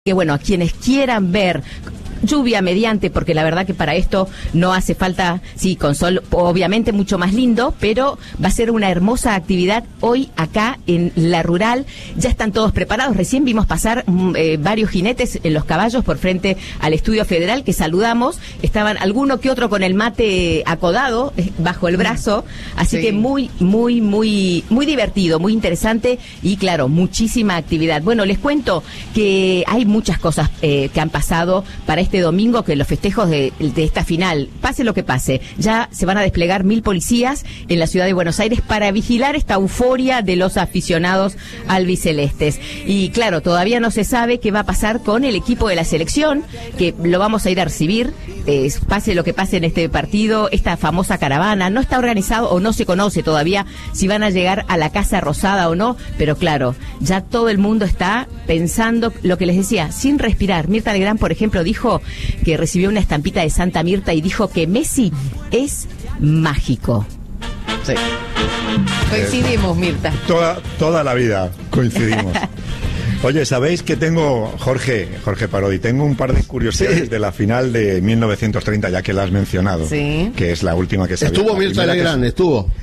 Que bueno, a quienes quieran ver lluvia mediante, porque la verdad que para esto no hace falta, sí, con sol obviamente mucho más lindo, pero va a ser una hermosa actividad hoy acá en La Rural. Ya están todos preparados, recién vimos pasar varios jinetes en los caballos por frente al Estudio Federal, que saludamos, estaban alguno que otro con el mate acodado bajo el brazo, así sí, que muy divertido, muy interesante y claro, muchísima actividad. Bueno, les cuento que hay muchas cosas que han pasado para este domingo, que los festejos de esta final, pase lo que pase, ya se van a desplegar 1000 policías en la ciudad de Buenos Aires para vigilar esta euforia de los aficionados albicelestes. Y claro, todavía no se sabe qué va a pasar con el equipo de la selección, que lo vamos a ir a recibir, pase lo que pase en este partido, esta famosa caravana. No está organizado o no se conoce todavía si van a llegar a la Casa Rosada o no, pero claro, ya todo el mundo está pensando lo que les decía, sin respirar. Mirta Legrand, por ejemplo, dijo que recibió una estampita de Santa Mirta y dijo que Messi es mágico. Sí. Coincidimos, Mirta. Toda la vida coincidimos. Oye, ¿sabéis que tengo, Jorge Parodi, tengo un par de curiosidades de la final de 1930, ya que la has mencionado, sí, que es la última que se había. Estuvo Mirta Legrand, estuvo.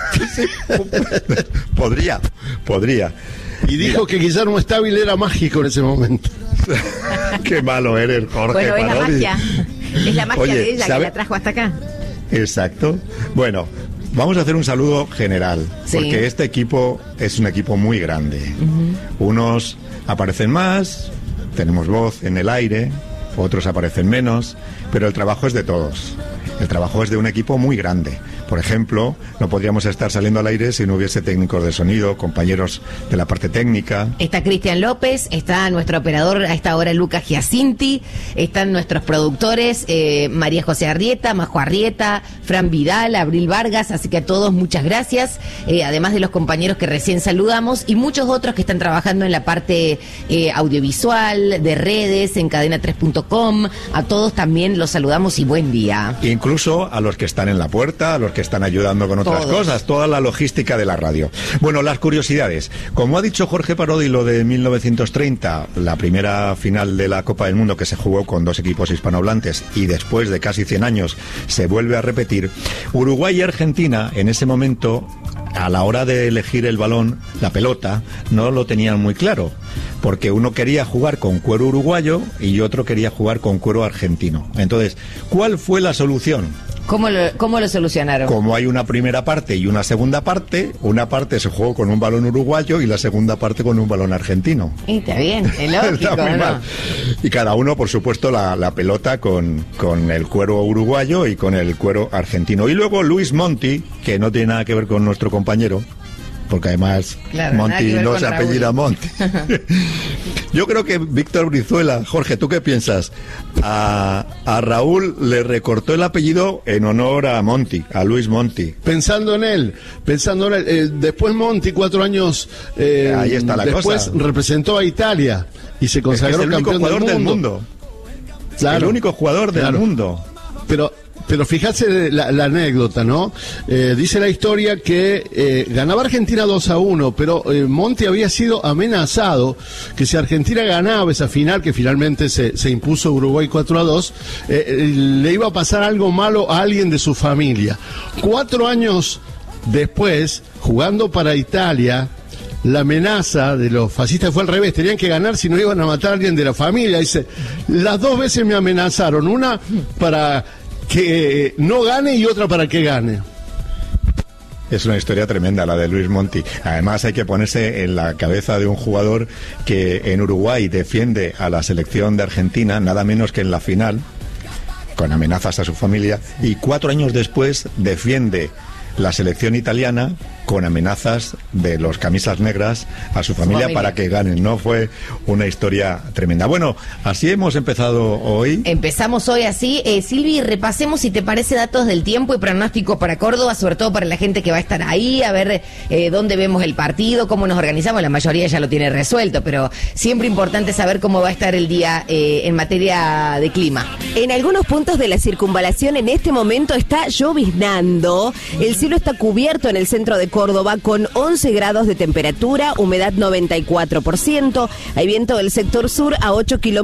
Podría. Y dijo que Guillermo Stabile era mágico en ese momento. Qué malo eres, Jorge. Bueno, es Parodi. la magia Oye, de ella, ¿sabe? que la trajo hasta acá. Exacto. Bueno, vamos a hacer un saludo general, sí, porque este equipo es un equipo muy grande. Unos aparecen más, tenemos voz en el aire, otros aparecen menos, pero el trabajo es de todos. El trabajo es de un equipo muy grande. Por ejemplo, no podríamos estar saliendo al aire si no hubiese técnicos de sonido, compañeros de la parte técnica. Está Cristian López, está nuestro operador a esta hora, Lucas Giacinti, están nuestros productores, María José Arrieta, Majo Arrieta, Fran Vidal, Abril Vargas, así que a todos muchas gracias, además de los compañeros que recién saludamos y muchos otros que están trabajando en la parte audiovisual, de redes, en cadena3.com, a todos también los saludamos y buen día. Incluso a los que están en la puerta, a los que están ayudando con otras cosas, toda la logística de la radio. Bueno, las curiosidades. Como ha dicho Jorge Parodi, lo de 1930, la primera final de la Copa del Mundo que se jugó con dos equipos hispanohablantes y después de casi 100 años se vuelve a repetir, Uruguay y Argentina en ese momento, a la hora de elegir el balón, la pelota, no lo tenían muy claro, porque uno quería jugar con cuero uruguayo y otro quería jugar con cuero argentino. Entonces, ¿cuál fue la solución? ¿Cómo lo solucionaron? Como hay una primera parte y una segunda parte, una parte se jugó con un balón uruguayo y la segunda parte con un balón argentino. Y está bien, es lógico, Está muy mal. Y cada uno, por supuesto, la pelota con el cuero uruguayo y con el cuero argentino. Y luego Luis Monti, que no tiene nada que ver con nuestro compañero, porque además claro, Monti no se apellida Monti. Yo creo que Víctor Brizuela, Jorge, ¿tú qué piensas? A Raúl le recortó el apellido en honor a Monti, a Luis Monti. Pensando en él. Después Monti, 4 años ahí está la después, cosa. Representó a Italia y se consagró es el campeón único jugador del mundo. Claro, el único jugador del mundo. Pero fíjate la anécdota, ¿no? Dice la historia que ganaba Argentina 2-1, pero Monti había sido amenazado que si Argentina ganaba esa final, que finalmente se impuso Uruguay 4-2, le iba a pasar algo malo a alguien de su familia. 4 años después, jugando para Italia, la amenaza de los fascistas fue al revés, tenían que ganar si no iban a matar a alguien de la familia. Dice, las 2 veces me amenazaron, una para que no gane y otra para que gane. Es una historia tremenda la de Luis Monti. Además hay que ponerse en la cabeza de un jugador que en Uruguay defiende a la selección de Argentina, nada menos que en la final, con amenazas a su familia, y 4 años después defiende la selección italiana con amenazas de los camisas negras a su familia para que ganen, ¿no? Fue una historia tremenda. Bueno, así hemos empezado hoy. Empezamos hoy así. Silvi, repasemos, si te parece, datos del tiempo y pronóstico para Córdoba, sobre todo para la gente que va a estar ahí, a ver dónde vemos el partido, cómo nos organizamos. La mayoría ya lo tiene resuelto, pero siempre importante saber cómo va a estar el día en materia de clima. En algunos puntos de la circunvalación en este momento está lloviznando. El cielo está cubierto en el centro de Córdoba con 11 grados de temperatura, humedad 94%. Hay viento del sector sur a 8 kilómetros